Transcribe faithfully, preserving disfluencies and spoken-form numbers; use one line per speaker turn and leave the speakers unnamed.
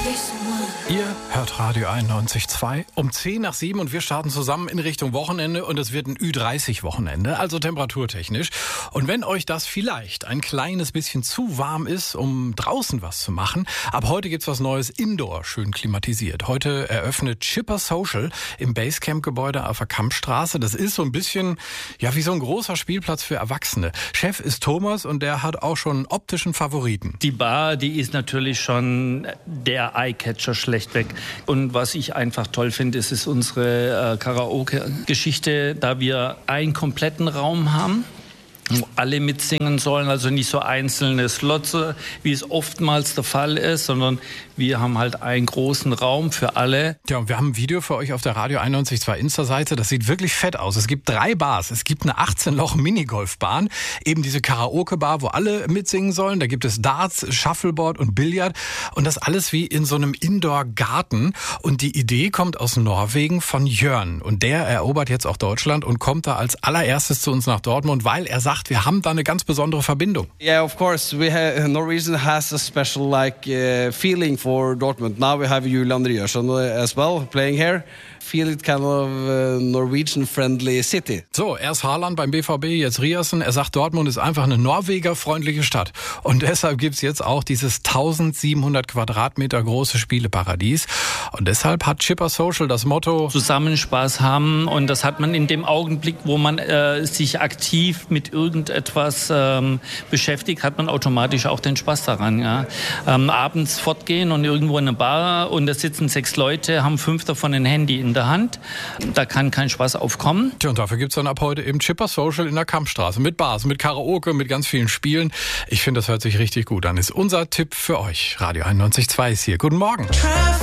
Ihr hört Radio einundneunzig Komma zwei um zehn nach sieben und wir starten zusammen in Richtung Wochenende und es wird ein Ü dreißig Wochenende, also temperaturtechnisch. Und wenn euch das vielleicht ein kleines bisschen zu warm ist, um draußen was zu machen, ab heute gibt's was Neues Indoor, schön klimatisiert. Heute eröffnet Chipper Social im Basecamp-Gebäude auf der Kampstraße. Das ist so ein bisschen, ja, wie so ein großer Spielplatz für Erwachsene. Chef ist Thomas und der hat auch schon einen optischen Favoriten.
Die Bar, die ist natürlich schon der Eyecatcher schlechtweg. Und was ich einfach toll finde, ist, ist unsere äh, Karaoke-Geschichte, da wir einen kompletten Raum haben, wo alle mitsingen sollen, also nicht so einzelne Slots, wie es oftmals der Fall ist, sondern wir haben halt einen großen Raum für alle.
Ja, und wir haben ein Video für euch auf der Radio einundneunzig Komma zwei Insta-Seite. Das sieht wirklich fett aus. Es gibt drei Bars. Es gibt eine achtzehn Loch Minigolfbahn, eben diese Karaoke-Bar, wo alle mitsingen sollen. Da gibt es Darts, Shuffleboard und Billard und das alles wie in so einem Indoor-Garten. Und die Idee kommt aus Norwegen von Jörn. Und der erobert jetzt auch Deutschland und kommt da als allererstes zu uns nach Dortmund, weil er sagt, wir haben da eine ganz besondere Verbindung.
Yeah, of course. We have, Norwegian has a special like uh, feeling for Dortmund. Now we have Julian Ryerson as well playing here. Feel it kind of uh, Norwegian-friendly city.
So, erst Haaland beim B V B, jetzt Ryerson. Er sagt, Dortmund ist einfach eine Norweger-freundliche Stadt. Und deshalb gibt's jetzt auch dieses eintausendsiebenhundert Quadratmeter große Spieleparadies. Und deshalb hat Chipper Social das Motto
Zusammen Spaß haben, und das hat man in dem Augenblick, wo man äh, sich aktiv mit irgendetwas ähm, beschäftigt, hat man automatisch auch den Spaß daran. Ja? Ähm, abends fortgehen und irgendwo in einer Bar und da sitzen sechs Leute, haben fünf davon ein Handy in der Hand. Da kann kein Spaß aufkommen.
Tja, und dafür gibt's dann ab heute eben Chipper Social in der Kampstraße. Mit Bars, mit Karaoke, mit ganz vielen Spielen. Ich finde, das hört sich richtig gut an. Ist unser Tipp für euch. Radio einundneunzig Komma zwei ist hier. Guten Morgen.